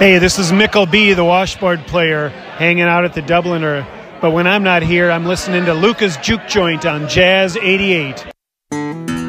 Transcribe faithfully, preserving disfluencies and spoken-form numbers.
Hey, this is Mickle B, the washboard player, hanging out at the Dubliner. But when I'm not here, I'm listening to Luca's Juke Joint on Jazz eighty-eight.